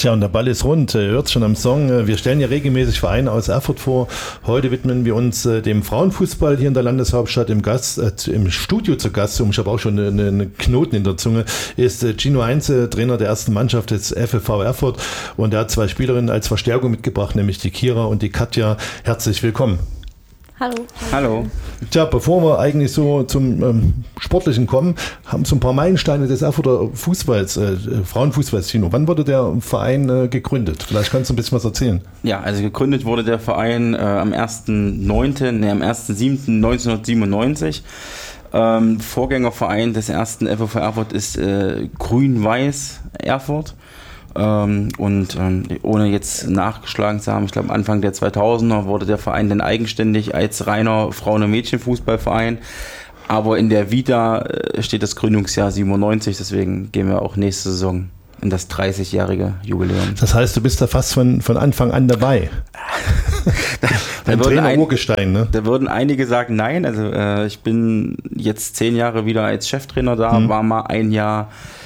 Tja, und der Ball ist rund. Ihr hört schon am Song. Wir stellen ja regelmäßig Vereine aus Erfurt vor. Heute widmen wir uns dem Frauenfußball hier in der Landeshauptstadt. Im Studio zu Gast, ich habe auch schon einen Knoten in der Zunge, ist Gino Heinze, Trainer der ersten Mannschaft des FFV Erfurt. Und er hat 2 Spielerinnen als Verstärkung mitgebracht, nämlich die Kira und die Katja. Herzlich willkommen. Hallo. Hallo. Tja, bevor wir eigentlich so zum Sportlichen kommen, haben so ein paar Meilensteine des Erfurter Fußballs, Frauenfußballs, Tino. Wann wurde der Verein gegründet? Vielleicht kannst du ein bisschen was erzählen. Ja, also gegründet wurde der Verein am 1.7.1997. Vorgängerverein des ersten FFV Erfurt ist Grün-Weiß Erfurt. Ohne jetzt nachgeschlagen zu haben, ich glaube Anfang der 2000er wurde der Verein dann eigenständig als reiner Frauen- und Mädchenfußballverein, aber in der Vita steht das Gründungsjahr 97, deswegen gehen wir auch nächste Saison in das 30-jährige Jubiläum. Das heißt, du bist da fast von Anfang an dabei. Ein Trainer-Urgestein, ne? Da würden einige sagen, nein, also ich bin jetzt 10 Jahre wieder als Cheftrainer da, war mal ein Jahr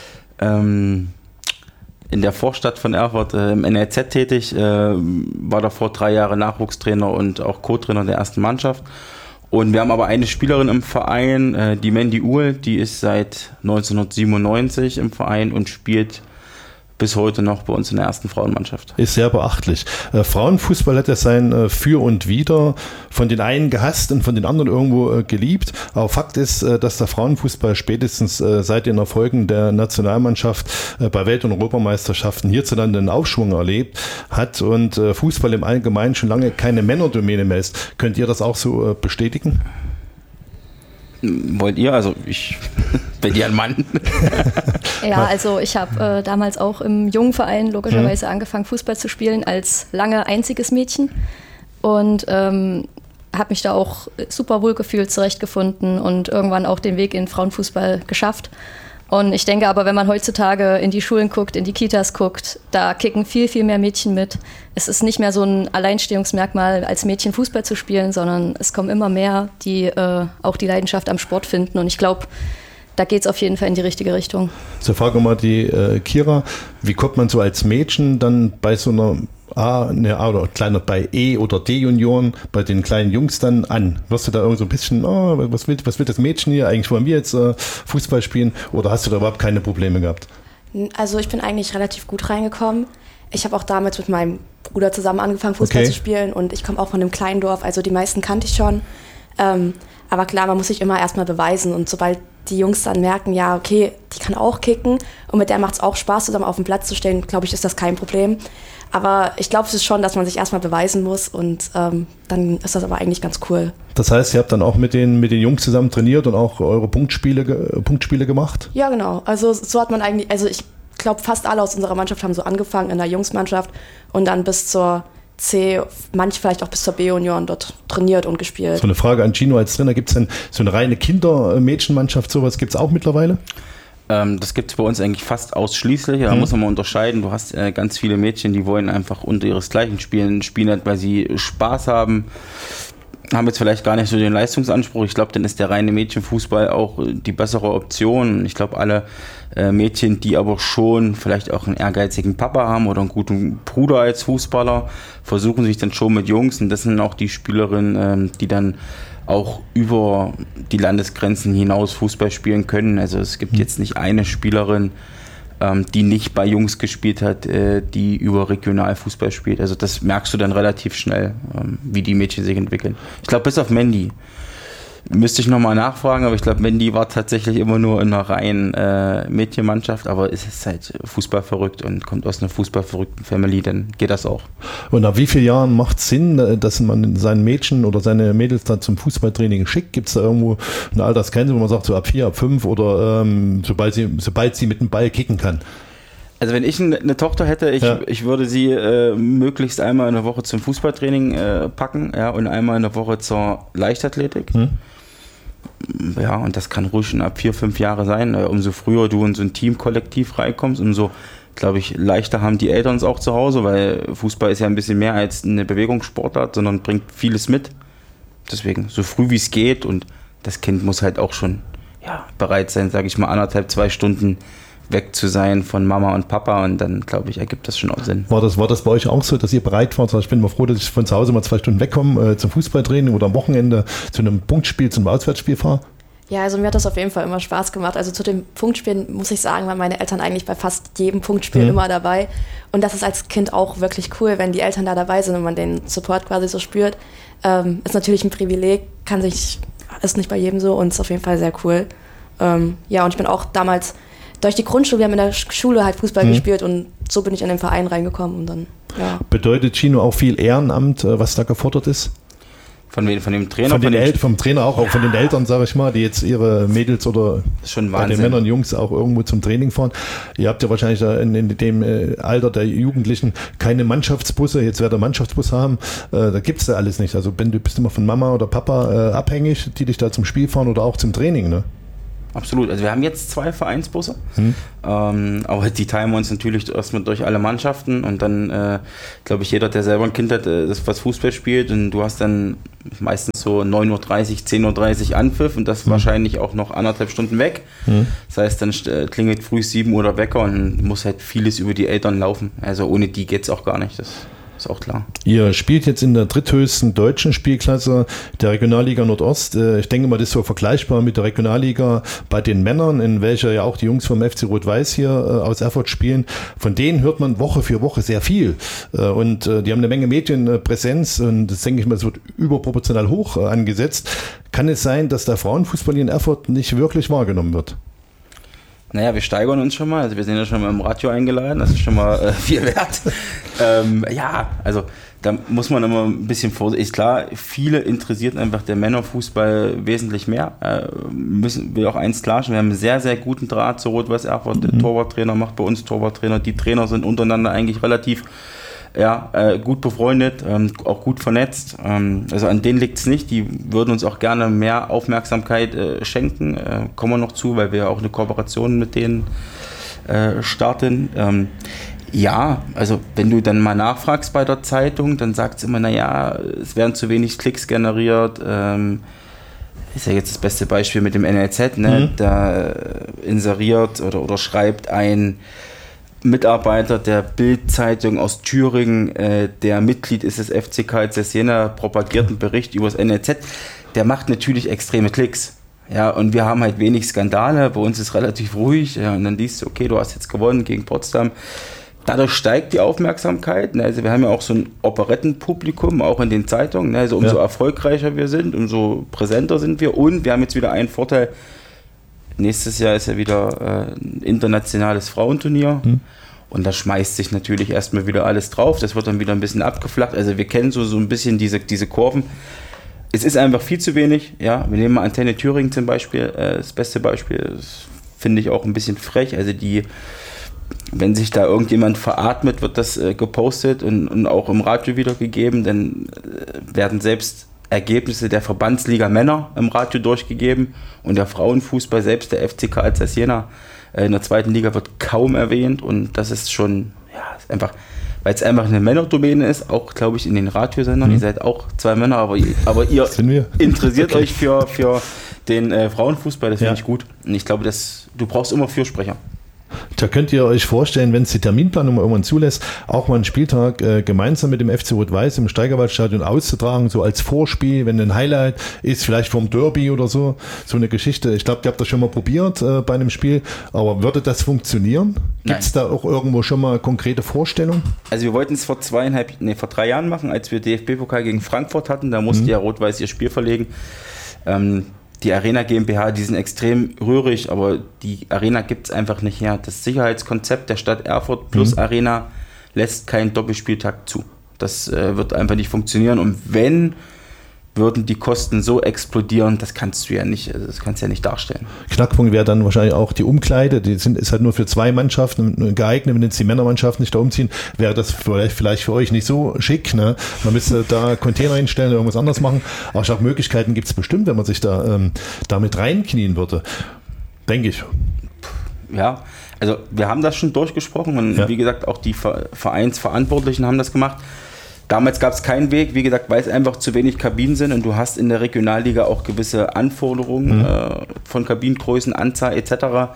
in der Vorstadt von Erfurt im NLZ tätig, war davor 3 Jahre Nachwuchstrainer und auch Co-Trainer der ersten Mannschaft. Und wir haben aber eine Spielerin im Verein, die Mandy Uhl, die ist seit 1997 im Verein und spielt bis heute noch bei uns in der ersten Frauenmannschaft. Ist sehr beachtlich. Frauenfußball hat ja sein Für und Wider, von den einen gehasst und von den anderen irgendwo geliebt. Aber Fakt ist, dass der Frauenfußball spätestens seit den Erfolgen der Nationalmannschaft bei Welt- und Europameisterschaften hierzulande einen Aufschwung erlebt hat und Fußball im Allgemeinen schon lange keine Männerdomäne mehr ist. Könnt ihr das auch so bestätigen? Wollt ihr? Also ich bin ja ein Mann. Ja, also ich habe damals auch im Jungverein logischerweise angefangen, Fußball zu spielen, als lange einziges Mädchen. Und habe mich da auch super wohl gefühlt, zurechtgefunden und irgendwann auch den Weg in Frauenfußball geschafft. Und ich denke aber, wenn man heutzutage in die Schulen guckt, in die Kitas guckt, da kicken viel, viel mehr Mädchen mit. Es ist nicht mehr so ein Alleinstehungsmerkmal, als Mädchen Fußball zu spielen, sondern es kommen immer mehr, die auch die Leidenschaft am Sport finden. Und ich glaube, da geht es auf jeden Fall in die richtige Richtung. So, frage mal die Kira, wie kommt man so als Mädchen dann bei so einer oder kleiner bei E- oder D-Junioren, bei den kleinen Jungs dann an? Wirst du da irgendwie so ein bisschen, was will das Mädchen hier? Eigentlich wollen wir jetzt Fußball spielen, oder hast du da überhaupt keine Probleme gehabt? Also ich bin eigentlich relativ gut reingekommen. Ich habe auch damals mit meinem Bruder zusammen angefangen, Fußball zu spielen, und ich komme auch von einem kleinen Dorf, also die meisten kannte ich schon. Aber klar, man muss sich immer erstmal beweisen, und sobald die Jungs dann merken, ja, okay, die kann auch kicken und mit der macht es auch Spaß, zusammen auf dem Platz zu stehen, glaube ich, ist das kein Problem. Aber ich glaube, es ist schon, dass man sich erstmal beweisen muss, und dann ist das aber eigentlich ganz cool. Das heißt, ihr habt dann auch mit den Jungs zusammen trainiert und auch eure Punktspiele gemacht? Ja, genau. Also so hat man eigentlich, also ich glaube, fast alle aus unserer Mannschaft haben so angefangen in der Jungsmannschaft und dann bis zur C, manche vielleicht auch bis zur B-Union dort trainiert und gespielt. So eine Frage an Gino als Trainer, gibt es denn so eine reine Kinder-Mädchenmannschaft, sowas gibt es auch mittlerweile? Das gibt es bei uns eigentlich fast ausschließlich. Da muss man mal unterscheiden. Du hast ganz viele Mädchen, die wollen einfach unter ihresgleichen spielen nicht, weil sie Spaß haben jetzt vielleicht gar nicht so den Leistungsanspruch. Ich glaube, dann ist der reine Mädchenfußball auch die bessere Option. Ich glaube, alle Mädchen, die aber schon vielleicht auch einen ehrgeizigen Papa haben oder einen guten Bruder als Fußballer, versuchen sich dann schon mit Jungs. Und das sind auch die Spielerinnen, die dann auch über die Landesgrenzen hinaus Fußball spielen können. Also es gibt jetzt nicht eine Spielerin, die nicht bei Jungs gespielt hat, die über Regionalfußball spielt. Also das merkst du dann relativ schnell, wie die Mädchen sich entwickeln. Ich glaube, bis auf Mandy. Müsste ich nochmal nachfragen, aber ich glaube, Mandy war tatsächlich immer nur in einer reinen Mädchenmannschaft, aber es ist halt fußballverrückt und kommt aus einer fußballverrückten Family, dann geht das auch. Und nach wie vielen Jahren macht es Sinn, dass man seinen Mädchen oder seine Mädels dann zum Fußballtraining schickt? Gibt es da irgendwo eine Altersgrenze, wo man sagt, so ab 4, ab 5 oder sobald sie mit dem Ball kicken kann? Also wenn ich eine Tochter hätte, ich würde sie möglichst einmal in der Woche zum Fußballtraining packen, und einmal in der Woche zur Leichtathletik. Ja, und das kann ruhig schon ab 4, 5 Jahre sein. Umso früher du in so ein Teamkollektiv reinkommst, umso, glaube ich, leichter haben die Eltern es auch zu Hause, weil Fußball ist ja ein bisschen mehr als eine Bewegungssportart, sondern bringt vieles mit. Deswegen so früh wie es geht, und das Kind muss halt auch schon bereit sein, sage ich mal, 1,5, 2 Stunden weg zu sein von Mama und Papa und dann, glaube ich, ergibt das schon auch Sinn. War das bei euch auch so, dass ihr bereit wart? Ich bin mal froh, dass ich von zu Hause mal 2 Stunden wegkomme zum Fußballtraining oder am Wochenende zu einem Punktspiel, zum Auswärtsspiel fahre? Ja, also mir hat das auf jeden Fall immer Spaß gemacht. Also zu den Punktspielen, muss ich sagen, waren meine Eltern eigentlich bei fast jedem Punktspiel immer dabei. Und das ist als Kind auch wirklich cool, wenn die Eltern da dabei sind und man den Support quasi so spürt. Ist natürlich ein Privileg, ist nicht bei jedem so und ist auf jeden Fall sehr cool. Ja, und ich bin auch damals durch die Grundschule, wir haben in der Schule halt Fußball gespielt und so bin ich in den Verein reingekommen und dann, ja. Bedeutet Gino auch viel Ehrenamt, was da gefordert ist? Von wem? Von dem Trainer? Vom Trainer auch von den Eltern, sage ich mal, die jetzt ihre Mädels oder bei den Männern und Jungs auch irgendwo zum Training fahren. Ihr habt ja wahrscheinlich in dem Alter der Jugendlichen keine Mannschaftsbusse, jetzt werdet ihr Mannschaftsbus haben, da gibt es da alles nicht. Also du bist immer von Mama oder Papa abhängig, die dich da zum Spiel fahren oder auch zum Training, ne? Absolut. Also wir haben jetzt 2 Vereinsbusse, aber die teilen wir uns natürlich erstmal durch alle Mannschaften und dann, glaube ich, jeder, der selber ein Kind hat, das was Fußball spielt und du hast dann meistens so 9.30 Uhr, 10.30 Uhr Anpfiff und das wahrscheinlich auch noch 1,5 Stunden weg. Das heißt, dann klingelt früh 7 Uhr der Wecker und muss halt vieles über die Eltern laufen. Also ohne die geht es auch gar nicht. Das ist auch klar. Ihr spielt jetzt in der dritthöchsten deutschen Spielklasse der Regionalliga Nordost. Ich denke mal, das ist so vergleichbar mit der Regionalliga bei den Männern, in welcher ja auch die Jungs vom FC Rot-Weiß hier aus Erfurt spielen. Von denen hört man Woche für Woche sehr viel. Und die haben eine Menge Medienpräsenz und das denke ich mal, es wird überproportional hoch angesetzt. Kann es sein, dass der Frauenfußball in Erfurt nicht wirklich wahrgenommen wird? Naja, wir steigern uns schon mal. Also wir sind ja schon mal im Radio eingeladen. Das ist schon mal viel wert. Ja, also da muss man immer ein bisschen vorsichtig. Ist klar, viele interessiert einfach der Männerfußball wesentlich mehr. Will auch eins klarstellen, wir haben einen sehr, sehr guten Draht zu Rot-Weiß Erfurt. Der Torwarttrainer macht bei uns Torwarttrainer. Die Trainer sind untereinander eigentlich relativ gut befreundet, auch gut vernetzt. Also an denen liegt es nicht. Die würden uns auch gerne mehr Aufmerksamkeit schenken. Kommen wir noch zu, weil wir auch eine Kooperation mit denen starten. Ja, also wenn du dann mal nachfragst bei der Zeitung, dann sagt es immer, naja, es werden zu wenig Klicks generiert. Ist ja jetzt das beste Beispiel mit dem NLZ, ne? Da inseriert oder schreibt ein Mitarbeiter der Bild-Zeitung aus Thüringen, der Mitglied ist des FC Karl Zeiss Jena, propagiert einen Bericht über das NLZ, der macht natürlich extreme Klicks. Ja, und wir haben halt wenig Skandale, bei uns ist relativ ruhig, ja, und dann liest du, okay, du hast jetzt gewonnen gegen Potsdam. Dadurch steigt die Aufmerksamkeit. Also wir haben ja auch so ein Operettenpublikum, auch in den Zeitungen. Also umso erfolgreicher wir sind, umso präsenter sind wir. Und wir haben jetzt wieder einen Vorteil. Nächstes Jahr ist ja wieder ein internationales Frauenturnier. Und da schmeißt sich natürlich erstmal wieder alles drauf. Das wird dann wieder ein bisschen abgeflacht. Also wir kennen so ein bisschen diese Kurven. Es ist einfach viel zu wenig. Ja, wir nehmen mal Antenne Thüringen zum Beispiel. Das beste Beispiel, das finde ich auch ein bisschen frech. Also wenn sich da irgendjemand veratmet, wird das gepostet und auch im Radio wiedergegeben. Dann werden selbst Ergebnisse der Verbandsliga Männer im Radio durchgegeben und der Frauenfußball, selbst der FC Karl Zeiss Jena in der 2. Liga wird kaum erwähnt und das ist schon, ist einfach, weil es einfach eine Männerdomäne ist, auch glaube ich in den Radiosendern, ihr seid auch 2 Männer, aber ihr interessiert euch für den Frauenfußball, das finde ich gut und ich glaube, du brauchst immer Fürsprecher. Da könnt ihr euch vorstellen, wenn es die Terminplanung irgendwann zulässt, auch mal einen Spieltag gemeinsam mit dem FC Rot-Weiß im Steigerwaldstadion auszutragen, so als Vorspiel, wenn ein Highlight ist, vielleicht vom Derby oder so eine Geschichte. Ich glaube, ihr habt das schon mal probiert bei einem Spiel, aber würde das funktionieren? Gibt es da auch irgendwo schon mal konkrete Vorstellungen? Also wir wollten es vor 3 Jahren machen, als wir DFB-Pokal gegen Frankfurt hatten, da musste ja Rot-Weiß ihr Spiel verlegen. Die Arena GmbH, die sind extrem rührig, aber die Arena gibt es einfach nicht her. Das Sicherheitskonzept der Stadt Erfurt plus Arena lässt keinen Doppelspieltag zu. Das wird einfach nicht funktionieren. Und wenn, würden die Kosten so explodieren, das kannst du ja nicht, das kannst du ja nicht darstellen. Knackpunkt wäre dann wahrscheinlich auch die Umkleide, ist halt nur für 2 Mannschaften geeignet, wenn jetzt die Männermannschaften nicht da umziehen, wäre das vielleicht für euch nicht so schick, ne? Man müsste da Container hinstellen oder irgendwas anderes machen, aber ich glaube, Möglichkeiten gibt es bestimmt, wenn man sich da damit reinknien würde, denke ich. Ja, also wir haben das schon durchgesprochen und wie gesagt, auch die Vereinsverantwortlichen haben das gemacht. Damals gab es keinen Weg, wie gesagt, weil es einfach zu wenig Kabinen sind und du hast in der Regionalliga auch gewisse Anforderungen von Kabinengrößen, Anzahl etc.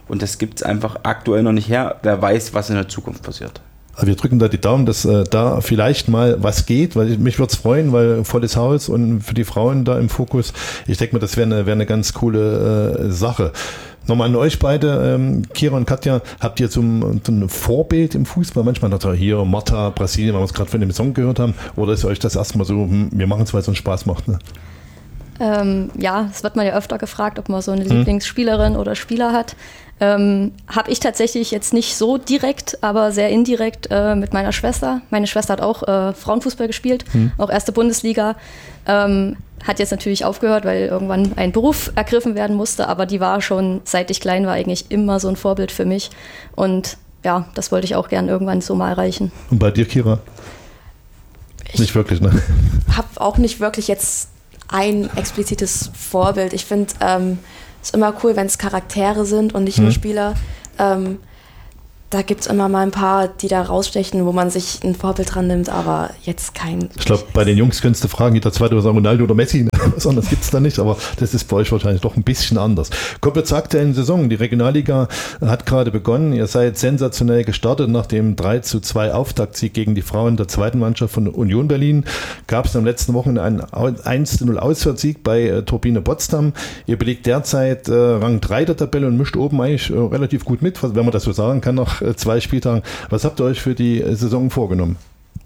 Und das gibt es einfach aktuell noch nicht her. Wer weiß, was in der Zukunft passiert. Wir drücken da die Daumen, dass da vielleicht mal was geht, weil mich würde es freuen, weil volles Haus und für die Frauen da im Fokus. Ich denke mal, das wäre eine ganz coole Sache. Nochmal an euch beide, Kira und Katja, habt ihr so ein Vorbild im Fußball? Manchmal hat hier Marta, Brasilien, weil wir es gerade von dem Song gehört haben, oder ist euch das erstmal so, wir machen es, weil es uns Spaß macht? Ne? Ja, es wird man ja öfter gefragt, ob man so eine Lieblingsspielerin oder Spieler hat. Habe ich tatsächlich jetzt nicht so direkt, aber sehr indirekt mit meiner Schwester. Meine Schwester hat auch Frauenfußball gespielt, auch erste Bundesliga. Hat jetzt natürlich aufgehört, weil irgendwann ein Beruf ergriffen werden musste, aber die war schon, seit ich klein war, eigentlich immer so ein Vorbild für mich. Und ja, das wollte ich auch gern irgendwann so mal erreichen. Und bei dir, Kira? Nicht wirklich, ne? Habe auch nicht wirklich jetzt ein explizites Vorbild. Ich finde es immer cool, wenn es Charaktere sind und nicht nur Spieler. Da gibt es immer mal ein paar, die da rausstechen, wo man sich ein Vorbild dran nimmt, aber jetzt kein... Ich glaube, bei den Jungs könntest du fragen, jeder Zweite sagen Ronaldo oder Messi, was anderes gibt es da nicht, aber das ist bei euch wahrscheinlich doch ein bisschen anders. Kommt jetzt zur aktuellen Saison, die Regionalliga hat gerade begonnen, ihr seid sensationell gestartet, nach dem 3:2 Auftaktsieg gegen die Frauen der zweiten Mannschaft von Union Berlin, gab es am letzten Wochenende einen 1:0 Auswärtssieg bei Turbine Potsdam. Ihr belegt derzeit Rang 3 der Tabelle und mischt oben eigentlich relativ gut mit, wenn man das so sagen kann, nach 2 Spieltagen. Was habt ihr euch für die Saison vorgenommen?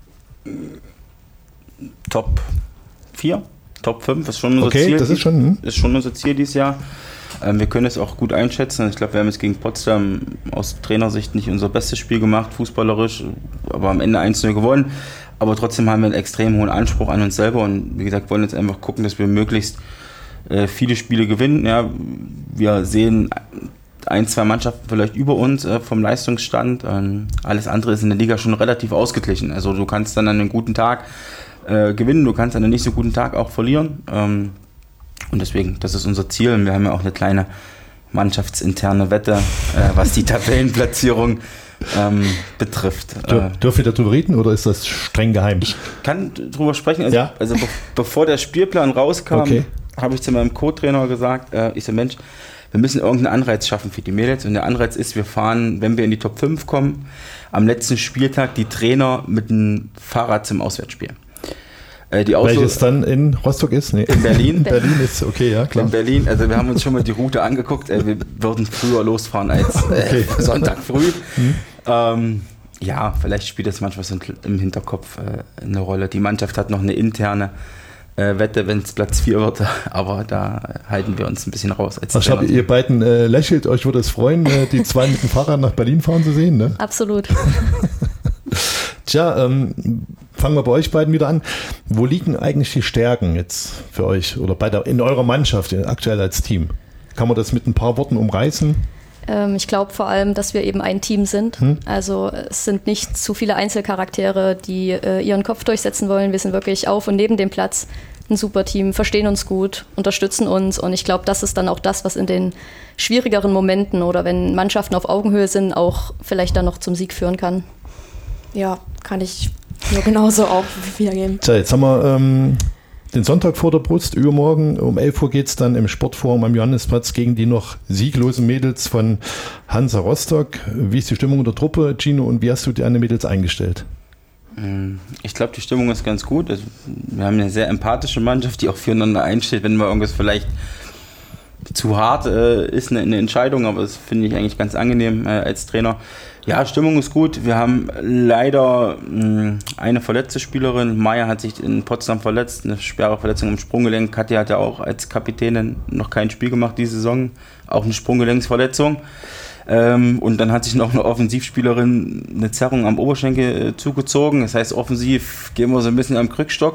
Top 4, Top 5 ist schon unser Ziel. Das ist schon unser Ziel dieses Jahr. Wir können es auch gut einschätzen. Ich glaube, wir haben jetzt gegen Potsdam aus Trainersicht nicht unser bestes Spiel gemacht, fußballerisch, aber am Ende 1:0 gewonnen. Aber trotzdem haben wir einen extrem hohen Anspruch an uns selber und wie gesagt, wollen jetzt einfach gucken, dass wir möglichst viele Spiele gewinnen. Ja, wir sehen 1-2 Mannschaften vielleicht über uns vom Leistungsstand. Alles andere ist in der Liga schon relativ ausgeglichen. Also du kannst dann an einem guten Tag gewinnen, du kannst an einem nicht so guten Tag auch verlieren. Und deswegen, das ist unser Ziel. Und wir haben ja auch eine kleine mannschaftsinterne Wette, was die Tabellenplatzierung betrifft. Dürft ihr darüber reden oder ist das streng geheim? Ich kann darüber sprechen. Also bevor der Spielplan rauskam, habe ich zu meinem Co-Trainer gesagt, ich so, Mensch, wir müssen irgendeinen Anreiz schaffen für die Mädels. Und der Anreiz ist, wir fahren, wenn wir in die Top 5 kommen, am letzten Spieltag die Trainer mit dem Fahrrad zum Auswärtsspiel. Welches dann in Rostock ist? Nee. In Berlin. In Berlin ist, okay, ja, klar. In Berlin, also wir haben uns schon mal die Route angeguckt. Wir würden früher losfahren als Sonntag früh. Ja, vielleicht spielt das manchmal so im Hinterkopf eine Rolle. Die Mannschaft hat noch eine interne Wette, wenn es Platz 4 wird, aber da halten wir uns ein bisschen raus. Ihr beiden lächelt, euch würde es freuen, die 2 mit dem Fahrrad nach Berlin fahren zu sehen, ne? Absolut. Tja, fangen wir bei euch beiden wieder an. Wo liegen eigentlich die Stärken jetzt für euch oder in eurer Mannschaft aktuell als Team? Kann man das mit ein paar Worten umreißen? Ich glaube vor allem, dass wir eben ein Team sind. Also es sind nicht zu viele Einzelcharaktere, die ihren Kopf durchsetzen wollen. Wir sind wirklich auf und neben dem Platz ein super Team, verstehen uns gut, unterstützen uns. Und ich glaube, das ist dann auch das, was in den schwierigeren Momenten oder wenn Mannschaften auf Augenhöhe sind, auch vielleicht dann noch zum Sieg führen kann. Ja, kann ich nur genauso auch wiedergeben. Tja, jetzt haben wir den Sonntag vor der Brust. Übermorgen um 11 Uhr geht es dann im Sportforum am Johannesplatz gegen die noch sieglosen Mädels von Hansa Rostock. Wie ist die Stimmung in der Truppe, Gino, und wie hast du deine Mädels eingestellt? Ich glaube, die Stimmung ist ganz gut. Also, wir haben eine sehr empathische Mannschaft, die auch füreinander einsteht, wenn mal irgendwas vielleicht zu hart ist, eine Entscheidung, aber das finde ich eigentlich ganz angenehm als Trainer. Ja, Stimmung ist gut. Wir haben leider eine verletzte Spielerin. Maya hat sich in Potsdam verletzt, eine schwere Verletzung im Sprunggelenk. Katja hat ja auch als Kapitänin noch kein Spiel gemacht diese Saison, auch eine Sprunggelenksverletzung. Und dann hat sich noch eine Offensivspielerin eine Zerrung am Oberschenkel zugezogen. Das heißt, offensiv gehen wir so ein bisschen am Krückstock.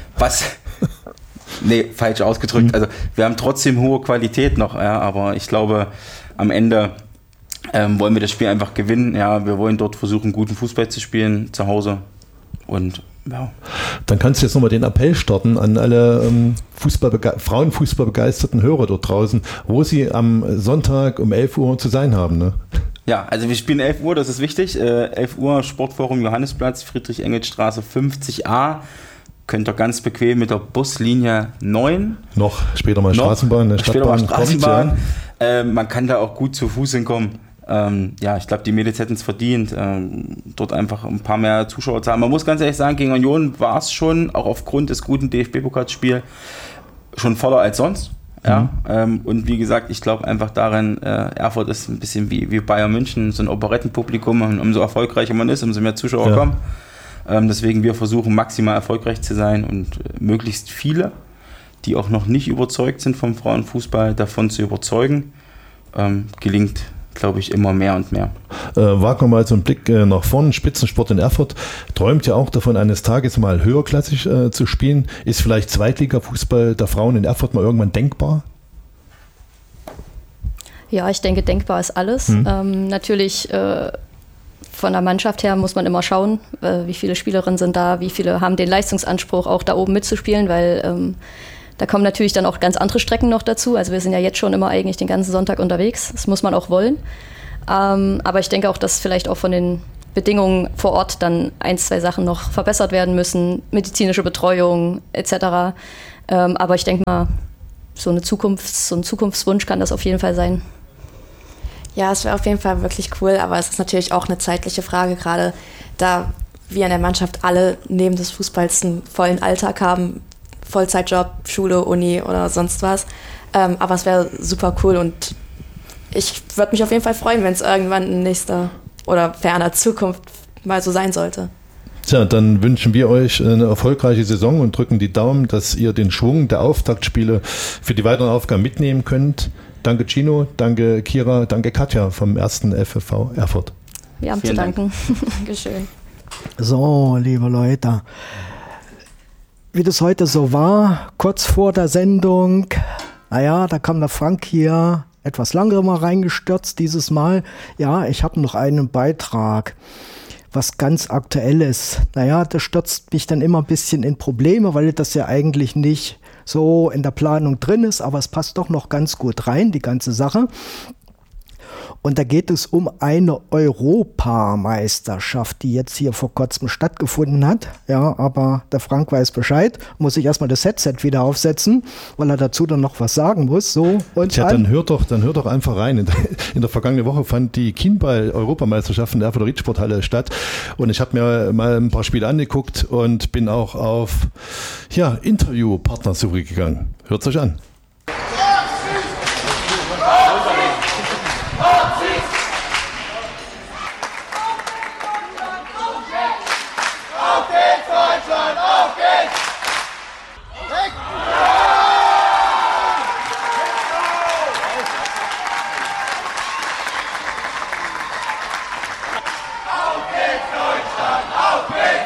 Falsch ausgedrückt. Also wir haben trotzdem hohe Qualität noch, ja, aber ich glaube, am Ende wollen wir das Spiel einfach gewinnen. Ja, wir wollen dort versuchen, guten Fußball zu spielen, zu Hause. Und ja. Dann kannst du jetzt nochmal den Appell starten an alle Frauenfußball-begeisterten Hörer dort draußen, wo sie am Sonntag um 11 Uhr zu sein haben. Ne? Ja, also wir spielen 11 Uhr, das ist wichtig. 11 Uhr, Sportforum Johannesplatz, Friedrich-Engels-Straße 50a. könnt ihr ganz bequem mit der Buslinie 9. Noch später mal Straßenbahn, Stadtbahn. Kommt, ja. Man kann da auch gut zu Fuß hinkommen. Ich glaube, die Mädels hätten es verdient, dort einfach ein paar mehr Zuschauer zu haben. Man muss ganz ehrlich sagen, gegen Union war es schon, auch aufgrund des guten DFB-Pokalspiels, schon voller als sonst. Ja? Und wie gesagt, ich glaube einfach daran, Erfurt ist ein bisschen wie Bayern München, so ein Operettenpublikum, und umso erfolgreicher man ist, umso mehr Zuschauer kommen. Deswegen wir versuchen maximal erfolgreich zu sein und möglichst viele, die auch noch nicht überzeugt sind vom Frauenfußball, davon zu überzeugen, gelingt, glaube ich, immer mehr und mehr. Wagen wir mal so einen Blick nach vorn. Spitzensport in Erfurt träumt ja auch davon, eines Tages mal höherklassig zu spielen. Ist vielleicht Zweitliga-Fußball der Frauen in Erfurt mal irgendwann denkbar? Ja, ich denke, denkbar ist alles. Natürlich von der Mannschaft her muss man immer schauen, wie viele Spielerinnen sind da, wie viele haben den Leistungsanspruch, auch da oben mitzuspielen, weil da kommen natürlich dann auch ganz andere Strecken noch dazu. Also wir sind ja jetzt schon immer eigentlich den ganzen Sonntag unterwegs. Das muss man auch wollen. Aber ich denke auch, dass vielleicht auch von den Bedingungen vor Ort dann 1, 2 Sachen noch verbessert werden müssen. Medizinische Betreuung etc. Aber ich denke mal, so ein Zukunftswunsch kann das auf jeden Fall sein. Ja, es wäre auf jeden Fall wirklich cool. Aber es ist natürlich auch eine zeitliche Frage, gerade da wir in der Mannschaft alle neben des Fußballs einen vollen Alltag haben. Vollzeitjob, Schule, Uni oder sonst was. Aber es wäre super cool und ich würde mich auf jeden Fall freuen, wenn es irgendwann in nächster oder ferner Zukunft mal so sein sollte. Tja, dann wünschen wir euch eine erfolgreiche Saison und drücken die Daumen, dass ihr den Schwung der Auftaktspiele für die weiteren Aufgaben mitnehmen könnt. Danke Gino, danke Kira, danke Katja vom 1. FFV Erfurt. Wir haben zu danken. Dankeschön. So, liebe Leute, wie das heute so war, kurz vor der Sendung, da kam der Frank hier etwas langsamer reingestürzt dieses Mal. Ja, ich habe noch einen Beitrag, was ganz Aktuelles. Das stürzt mich dann immer ein bisschen in Probleme, weil das ja eigentlich nicht so in der Planung drin ist, aber es passt doch noch ganz gut rein, die ganze Sache. Und da geht es um eine Europameisterschaft, die jetzt hier vor kurzem stattgefunden hat. Ja, aber der Frank weiß Bescheid, muss ich erstmal das Headset wieder aufsetzen, weil er dazu dann noch was sagen muss. So, und dann hört doch einfach rein. In der vergangenen Woche fand die Kienball-Europameisterschaft in der Erfurter Riedsporthalle statt. Und ich habe mir mal ein paar Spiele angeguckt und bin auch auf Interviewpartnersuche gegangen. Hört's euch an. Auf geht's, Deutschland! Auf geht's!